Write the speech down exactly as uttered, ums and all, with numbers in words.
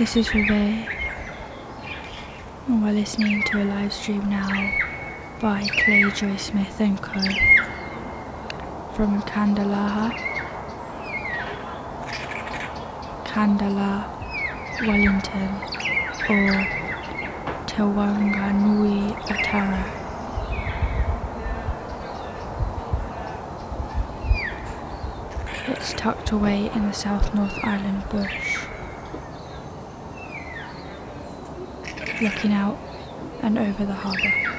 This is Reve, and we're listening to a live stream now by Clay Joy Smith and Co. from Kandalaha, Kandala, Wellington, or Te Wanganui Atara. It's tucked away in the South North Island bush, looking out and over the harbour.